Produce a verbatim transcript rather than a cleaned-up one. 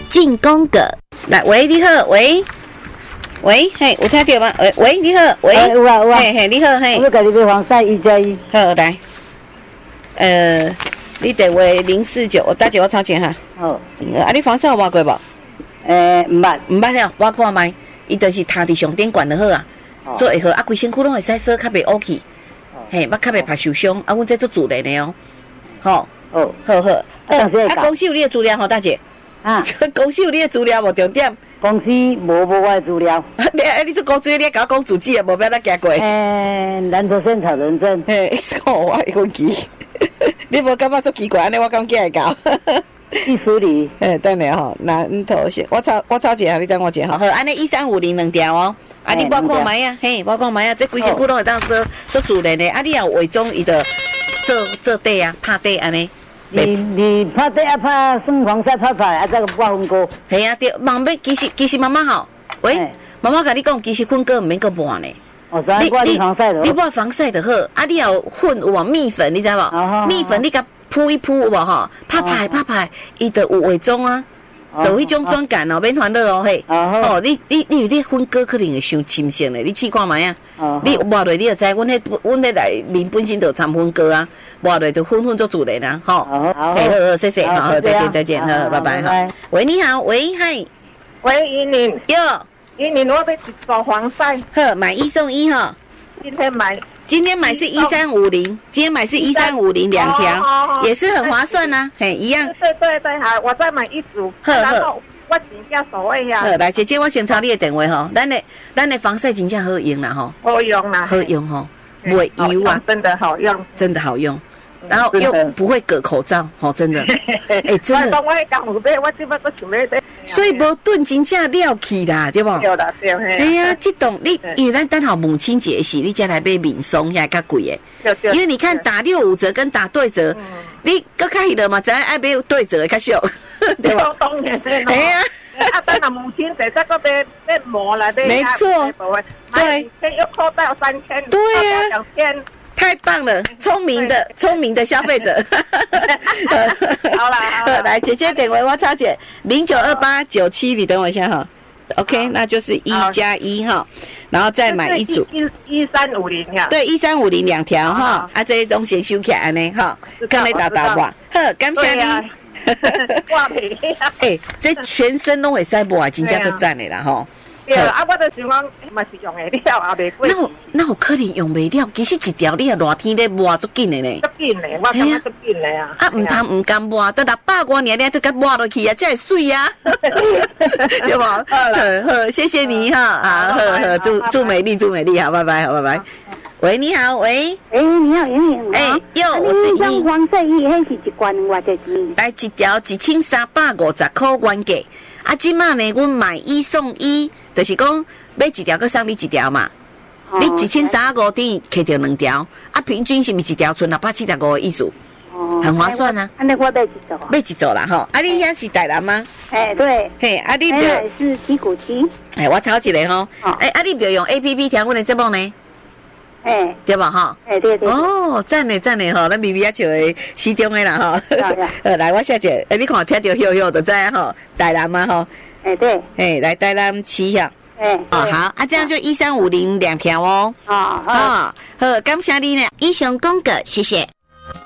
进宫格。来，喂，你好，喂，喂，嘿，有听到吗？喂，喂，你好，喂， 欸、有啊有啊， 嘿嘿，你好，嘿， 我给你买防晒一加一。 好，来，呃，你电话零四九，我打电话抄钱哈。 好， 啊，你防晒有买过无？ 诶、欸，唔捌， 唔捌了，我看卖，伊就是踏伫上顶管就好啊， 哦、 做会好，啊，规身躯拢会使洗，较袂乌去，嘿，捌较袂怕受伤，啊，阮这做自然的哦，吼， 哦， 好好，呃， 啊， 公司有你的资料吼，大姐， 啊， 公司有你的资料无重点。 公司无无我的资料。 你哎，你做公司，你甲我讲主机啊，无要咱行过。 诶、欸，南投县草人镇。 嘿，哦，我会记。你无感觉足奇怪安尼？我讲起来搞。 艺术里。 嘿，等下吼，南投县，我抄我抄一下，你等我一下吼。好，安尼一三五零两条哦。啊，你我看卖啊，嘿，我看卖啊，这规身躯拢会当做做自然的。啊，你若伪装伊就做做底啊，拍底安尼。 你你拍底啊拍算防晒拍拍，啊再个刮粉膏。 系啊，对，忙要其实其实妈妈吼，喂，妈妈甲你讲，其实粉膏毋免阁抹呢。 哦，所以我你防晒的。 你抹防晒就好，啊，你有粉有无蜜粉，你知无？ 哦、 蜜粉你甲铺一铺有无吼？拍拍拍拍，伊就有伪装啊，就有迄种妆感哦，免烦恼哦嘿。哦，你你你有你粉膏可能会伤深色咧，你试看卖啊。你抹落你就知，阮迄阮迄内面本身就掺粉膏啊，抹落就粉粉做自然啦，吼。好，好，好，谢谢，好，好，再见，再见，好，拜拜，哈。喂，你好，喂，嗨， 喂，依宁， 哟， 依宁，我要一组防晒， 呵，买一送一哈。 今天买， 今天买是一三五零，今天买是一三五零两条，也是很划算呐，嘿，一样。 对对对，好，我再买一组，然后我真正所谓呀。 好，来，姐姐，我先抄你的电话吼，咱的咱的防晒真正好用啦吼， 好用啦， 好用吼，不会油啊， 真的好用， 真的好用。然后又不会隔口罩，吼，真的，哎，真的。 我讲我买，我即摆搁想要买。 所以无炖真正了去啦，对不？ 对啦，对嘿。 哎呀，这种你因为咱等好母亲节时，你才来买闽松，遐较贵诶。因为你看打六五折跟打对折，你搁较迄个嘛，咱爱买对折的较俗，对吧？ 当然， 哎呀。 啊，等下母亲节再搁买买膜来买。 没错，对， 一千又扣到三千， 对呀， 两千。 太棒了，聪明的聪明的消费者。 好啦，好啦， 来，姐姐电话我抄姐零九二八九七，你等我一下哈。OK， 那就是一加一哈，然后再买一组一一三五零呀。 对，一三五零两条哈，啊，这些东西收起来呢哈，看你打打吧。呵，感谢你。 挂皮。 哎，这全身都会使抹，真正就赞的啦吼。 对啊，我就想讲，嘛是用得了，也袂贵。 那有那有可能用袂了？其实一条你啊热天咧抹足紧的呢。 足紧的，我感觉足紧的啊。 啊，唔通唔敢抹，得六百多年你都甲抹落去啊，才会水啊。对吧？好，好，谢谢你哈啊，好好，祝祝美丽，祝美丽，好，拜拜，好，拜拜。喂，你好，喂。 哎，你好，莹莹。 哎，哟，我是莹莹。 防晒衣，迄是一罐偌济钱？ 来一条一千三百五十块原价。啊，即马呢，阮买一送一，就是讲买一条，佮送你一条嘛。哦、你一千三百五等于摕到两条，啊，平均是毋是一条剩六百七十五的意思？哦，很划算啊。 安尼我买一组。 买一组啦，吼。啊，你遐是台南吗？ 哎，对。 嘿，啊，你对。是七股七。 哎，我抄一个吼。哎，啊，你就用 A P P 听阮的节目呢？ 哎， 对吧？哈。 哎，对对。 哦，赞嘞赞嘞吼，咱咪咪啊笑的西中的啦吼。好，来我下一个，哎，你看听到悠悠就知影吼，台南嘛吼。 哎，对。 哎，来台南七项。哎，哦好，啊这样就一三五零两条哦。哦，好，好，感谢你呢，以上讲过，谢谢。